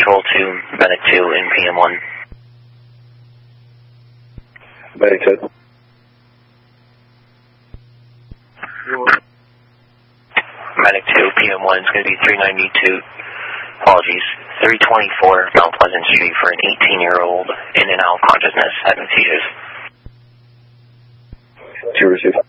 Control 2, Medic 2 in PM1. Medic 2. Medic 2, PM1 is going to be 392, apologies, 324 Mount Pleasant Street for an 18-year-old in and out of consciousness, having seizures. 2 received.